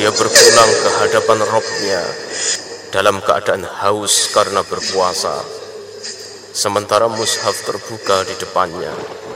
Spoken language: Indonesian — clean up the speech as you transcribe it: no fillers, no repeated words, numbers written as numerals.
dia berpulang ke hadapan Rabb-Nya dalam keadaan haus karena berpuasa, sementara mushaf terbuka di depannya.